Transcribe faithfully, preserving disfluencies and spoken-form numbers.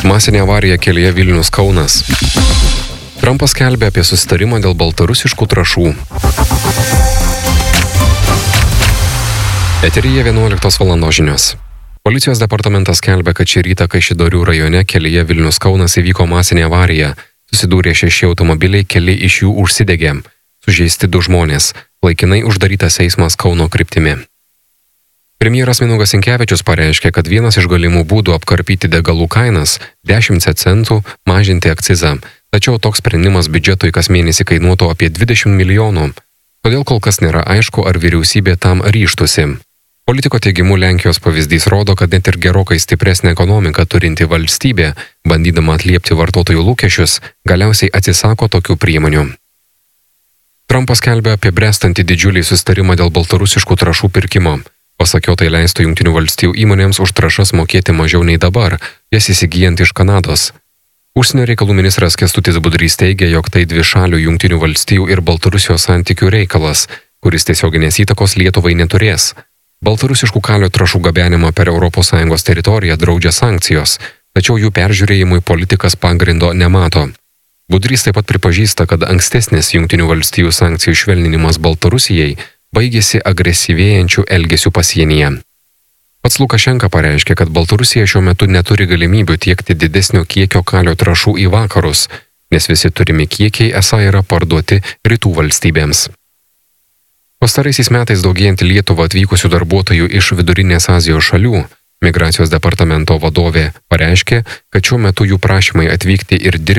Masinė avarija kelyje Vilnius-Kaunas. Trumpas skelbia apie susitarimą dėl baltarusiškų trąšų. Eteryje vienuoliktos valandos žinios. Policijos departamentas skelbia, kad šį rytą Kaišiadorių rajone kelyje Vilnius-Kaunas įvyko masinė avarija. Susidūrė šeši automobiliai, keli iš jų užsidegė. Sužeisti du žmonės. Laikinai uždarytas eismas Kauno kryptimi. Premjeras Mindaugas Sinkevičius pareiškė, kad vienas iš galimų būdų apkarpyti degalų kainas – dešimt centų mažinti akcizą. Tačiau toks sprendimas biudžetui kas mėnesį kainuotų apie dvidešimt milijonų. Todėl kol kas nėra aišku, ar vyriausybė tam ryžtųsi. Politiko teigimu Lenkijos pavyzdys rodo, kad net ir gerokai stipresnė ekonomika turinti valstybė, bandydama atliepti vartotojų lūkesčius, galiausiai atsisako tokių priemonių. Trumpas skelbia apie bręstantį didžiulį susitarimą dėl baltarusiškų trąšų pirkimo. Pasak jo, tai leistų Jungtinių valstijų įmonėms už trąšas mokėti mažiau nei dabar, jas įsigijant iš Kanados. Užsienio reikalų ministras Kęstutis Budrys teigia, jog tai dvišalių Jungtinių valstijų ir Baltarusijos santykių reikalas, kuris tiesioginės įtakos Lietuvai neturės. Baltarusiškų kalio trąšų gabenimą per Europos Sąjungos teritoriją draudžia sankcijos, tačiau jų peržiūrėjimui politikas pagrindo nemato. Budrys taip pat pripažįsta, kad ankstesnis Jungtinių valstijų sankcijų švelninimas Baltarusijai baigėsi agresyvėjančių elgesių pasienyje. Pats Lukašenka pareiškė, kad Baltarusija šiuo metu neturi galimybių tiekti didesnio kiekio kalio trąšų į vakarus, nes visi turimi kiekiai esą yra parduoti rytų valstybėms. Pastaraisiais metais daugėjant į Lietuvą atvykusių darbuotojų iš Vidurinės Azijos šalių, migracijos departamento vadovė pareiškė, kad šiuo metu jų prašymai atvykti ir dirbti